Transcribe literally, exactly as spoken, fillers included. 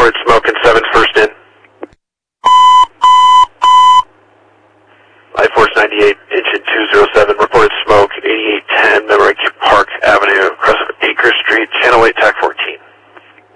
report smoke and seven first in. I-Force ninety-eight, engine two zero seven.